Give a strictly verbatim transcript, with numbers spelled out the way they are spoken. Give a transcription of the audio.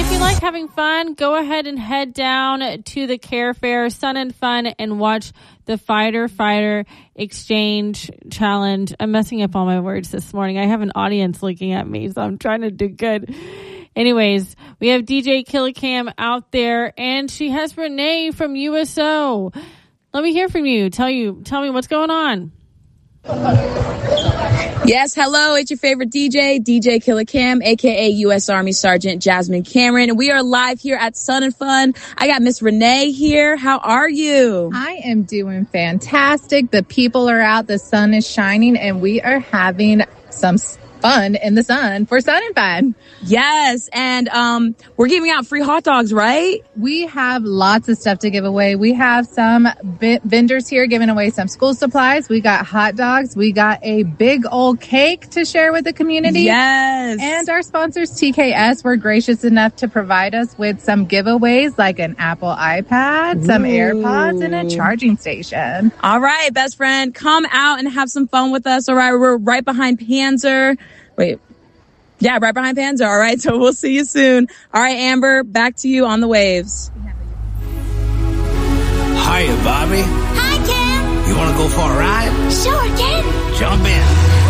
if you like having fun, go ahead and head down to the Care Fair, Sun and Fun, and watch the Fighter Fighter Exchange Challenge. I'm messing up all my words this morning. I have an audience looking at me, so I'm trying to do good. Anyways, we have D J Killicam out there, and she has Renee from U S O. Let me hear from you. Tell you, tell me what's going on. Yes, hello, it's your favorite D J, D J Killicam, aka U S Army Sergeant Jasmine Cameron, and we are live here at Sun and Fun. I got Miss Renee here. How are you? I am doing fantastic. The people are out, the sun is shining, and we are having some fun in the sun for Sun and Fun. Yes, and um, we're giving out free hot dogs, right? We have lots of stuff to give away. We have some b- vendors here giving away some school supplies. We got hot dogs. We got a big old cake to share with the community. Yes. And our sponsors, T K S, were gracious enough to provide us with some giveaways like an Apple iPad, some Ooh. AirPods, and a charging station. All right, best friend, come out and have some fun with us. All right, we're right behind Panzer. Wait. Yeah, right behind Panzer. All right, so we'll see you soon. All right, Amber, back to you on the waves. Hiya, Bobby. Hi, Cam. You want to go for a ride? Sure, Ken. Jump in.